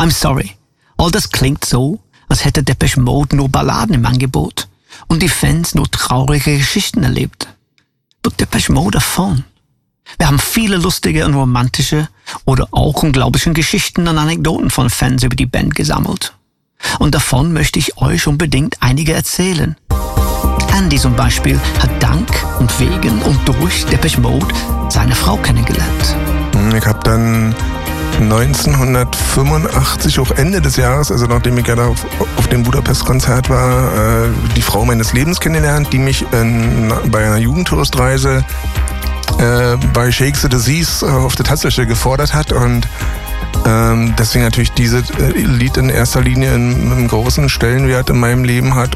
I'm sorry. All das klingt so, als hätte Depeche Mode nur Balladen im Angebot und die Fans nur traurige Geschichten erlebt. But Depeche Mode are fun. Wir haben viele lustige und romantische oder auch unglaubliche Geschichten und Anekdoten von Fans über die Band gesammelt. Und davon möchte ich euch unbedingt einige erzählen. Andy zum Beispiel hat dank und wegen und durch Depeche Mode seine Frau kennengelernt. Ich habe dann 1985, auch Ende des Jahres, also nachdem ich ja da auf dem Budapest-Konzert war, die Frau meines Lebens kennengelernt, die mich bei einer Jugendtouristreise bei Shake the Disease auf der Tanzfläche gefordert hat und deswegen natürlich dieses Lied in erster Linie einen großen Stellenwert in meinem Leben hat.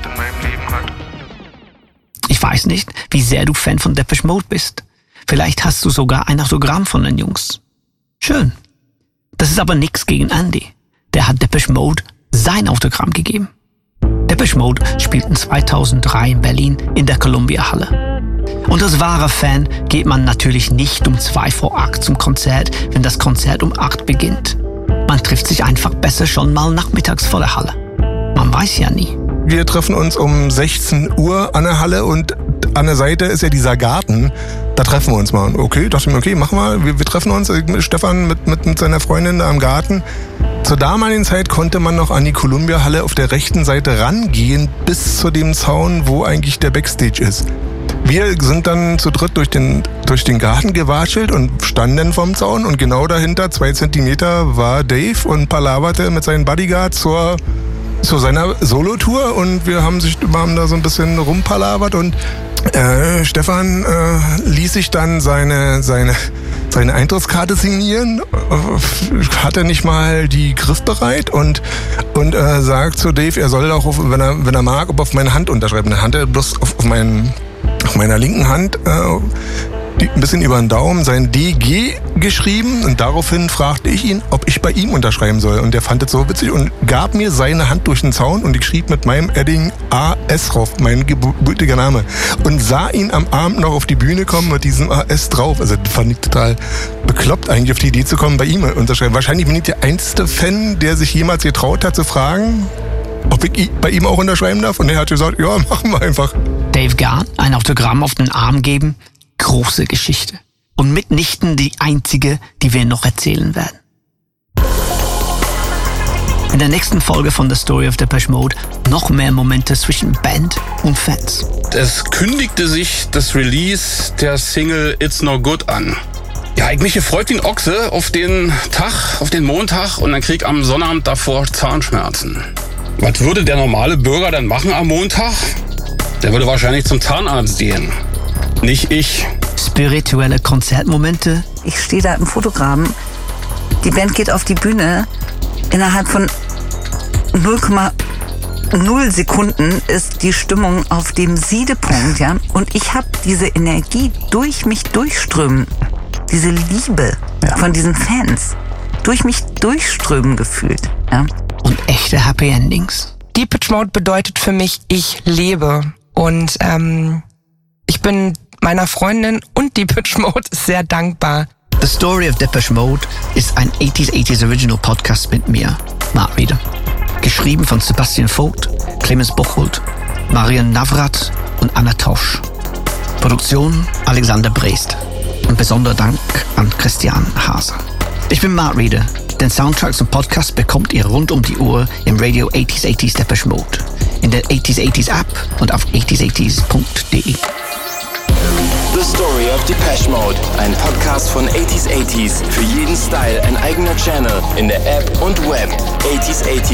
Ich weiß nicht, wie sehr du Fan von Depeche Mode bist. Vielleicht hast du sogar ein Autogramm von den Jungs. Schön. Das ist aber nichts gegen Andy. Der hat Depeche Mode sein Autogramm gegeben. Depeche Mode spielten 2003 in Berlin in der Columbia-Halle. Und als wahrer Fan geht man natürlich nicht um 7:45 zum Konzert, wenn das Konzert um 8 beginnt. Man trifft sich einfach besser schon mal nachmittags vor der Halle. Man weiß ja nie. Wir treffen uns um 16 Uhr an der Halle und an der Seite ist ja dieser Garten. Da treffen wir uns mal. Okay, dachte ich mir, okay, machen wir. Wir treffen uns. Stefan mit seiner Freundin da am Garten. Zur damaligen Zeit konnte man noch an die Columbia-Halle auf der rechten Seite rangehen, bis zu dem Zaun, wo eigentlich der Backstage ist. Wir sind dann zu dritt durch den Garten gewatschelt und standen vorm Zaun und genau dahinter, 2 Zentimeter, war Dave und palaverte mit seinen Bodyguards zu seiner Solo-Tour und wir haben da so ein bisschen rumpalavert und Stefan ließ sich dann seine Eintrittskarte signieren, hatte nicht mal die griffbereit und sagt zu Dave, er soll auch, wenn er mag, auf meine Hand unterschreiben. Dann hat er bloß auf meiner linken Hand ein bisschen über den Daumen sein DG geschrieben und daraufhin fragte ich ihn, ob ich bei ihm unterschreiben soll. Und der fand es so witzig und gab mir seine Hand durch den Zaun und ich schrieb mit meinem Edding AS drauf, mein gebürtiger Name. Und sah ihn am Abend noch auf die Bühne kommen mit diesem AS drauf. Also das fand ich total bekloppt, eigentlich auf die Idee zu kommen, bei ihm unterschreiben. Wahrscheinlich bin ich der einzige Fan, der sich jemals getraut hat zu fragen, ob ich bei ihm auch unterschreiben darf. Und er hat gesagt, ja, machen wir einfach. Dave Gahan, ein Autogramm auf den Arm geben, große Geschichte. Und mitnichten die einzige, die wir noch erzählen werden. In der nächsten Folge von The Story of Depeche Mode noch mehr Momente zwischen Band und Fans. Es kündigte sich das Release der Single It's No Good an. Ja, ich mich gefreut wie ein Ochse auf den Montag und dann krieg ich am Sonnabend davor Zahnschmerzen. Was würde der normale Bürger dann machen am Montag? Der würde wahrscheinlich zum Zahnarzt gehen. Nicht ich. Spirituelle Konzertmomente. Ich stehe da im Fotograben. Die Band geht auf die Bühne. Innerhalb von 0,0 Sekunden ist die Stimmung auf dem Siedepunkt, ja. Und ich habe diese Energie durch mich durchströmen. Diese Liebe von diesen Fans durch mich durchströmen gefühlt, ja. Und echte Happy Endings. Depeche Mode bedeutet für mich, ich lebe. Und ich bin meiner Freundin und Depeche Mode sehr dankbar. The Story of Depeche Mode ist ein 80s Original Podcast mit mir, Mark Reeder. Geschrieben von Sebastian Vogt, Clemens Bocholt, Marian Navrat und Anna Tausch. Produktion Alexander Breest. Und besonderer Dank an Christian Haser. Ich bin Mark Reeder. Den Soundtrack zum Podcast bekommt ihr rund um die Uhr im Radio 80s Depeche Mode, in der 80s App und auf 80s80s.de. The Story of Depeche Mode, ein Podcast von 80s. Für jeden Style ein eigener Channel in der App und Web. 80s80s.de